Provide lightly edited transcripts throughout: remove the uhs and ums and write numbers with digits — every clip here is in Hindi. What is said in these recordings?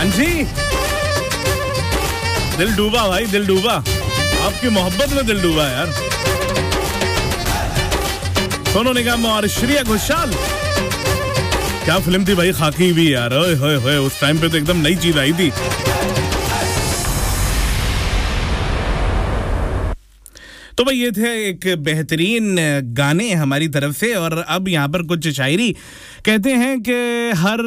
जी, दिल डूबा भाई, दिल डूबा, आपकी मोहब्बत में दिल डूबा यार। सोनू निगम और श्रेया घोषाल, क्या फिल्म थी भाई, खाकी भी यार, ओए होए होए, उस टाइम पे तो एकदम नई चीज आई थी। तो भाई ये थे एक बेहतरीन गाने हमारी तरफ से। और अब यहाँ पर कुछ शायरी कहते हैं कि हर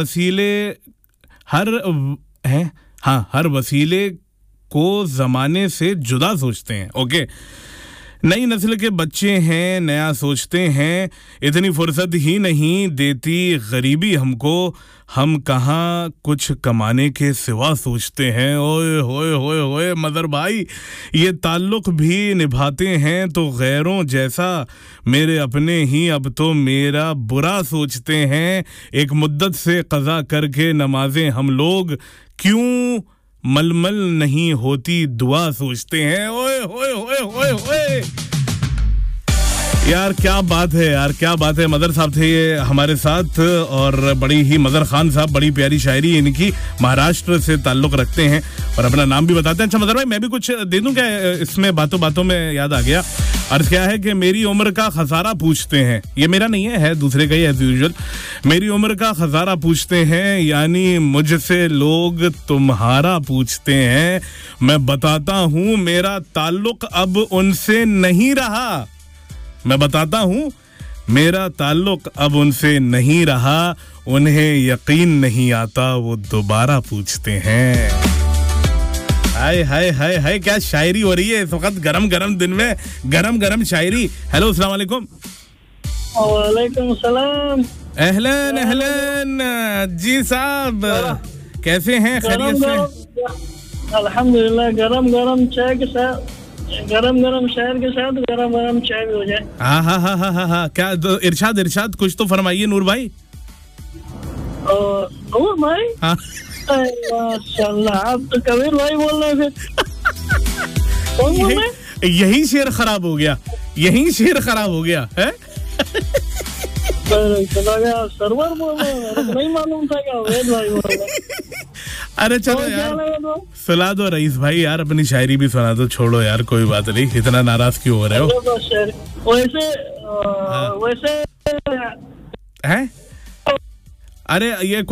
वसीले को जमाने से जुदा सोचते हैं। ओके, नई नस्ल के बच्चे हैं, नया सोचते हैं, इतनी फुर्सत ही नहीं देती गरीबी हमको, हम कहाँ कुछ कमाने के सिवा सोचते हैं। ओए होए होए होए मदर भाई, ये ताल्लुक भी निभाते हैं तो गैरों जैसा, मेरे अपने ही अब तो मेरा बुरा सोचते हैं। एक मुद्दत से कज़ा करके नमाजें हम लोग, क्यों मलमल नहीं होती दुआ सोचते हैं। ओए होए होए होए होए यार, क्या बात है यार, क्या बात है। मदर साहब थे ये हमारे साथ, और बड़ी ही, मदर खान साहब, बड़ी प्यारी शायरी इनकी, महाराष्ट्र से ताल्लुक रखते हैं और अपना नाम भी बताते हैं। अच्छा मदर भाई, मैं भी कुछ दे दूं क्या इसमें, बातों बातों में याद आ गया। अर्ज क्या है कि मेरी उम्र का खसारा पूछते हैं, ये मेरा नहीं है दूसरे का ही एज यूजुअल। मेरी उम्र का खसारा पूछते हैं, यानी मुझसे लोग तुम्हारा पूछते हैं। मैं बताता हूँ मेरा ताल्लुक अब उनसे नहीं रहा, मैं बताता हूँ मेरा ताल्लुक अब उनसे नहीं रहा, उन्हें यकीन नहीं आता वो दोबारा पूछते हैं। हाय हाय हाय हाय, क्या शायरी हो रही है इस वक्त, गरम गरम दिन में गरम गरम शायरी। हेलो, अस्सलाम वालेकुम। वालेकुम सलाम। अहलन अहलन जी साहब, कैसे हैं, खैरियत से? अल्हम्दुलिल्लाह। गरम गरम चाय के साथ, गरम गरम शायर के साथ गरम गरम चाय भी हो जाए। हाँ हाँ हाँ हाँ हाँ हाँ, क्या इरशाद इरशाद कुछ तो फरमाइए नूर भाई। नूर भाई, हाँ माशाल्लाह, आप तो कबीर भाई बोल रहे थे। यही शेर खराब हो गया, यही शेर खराब हो गया है। सरवर बोल रहे हैं, नहीं मालूम था क्या वेद भाई बोल रहे। अरे चलो यार, सुना दो रईस भाई यार, अपनी शायरी भी सुना दो। छोड़ो यार, कोई बात नहीं, इतना नाराज क्यों हो रहे हो? वैसे हैं? अरे ये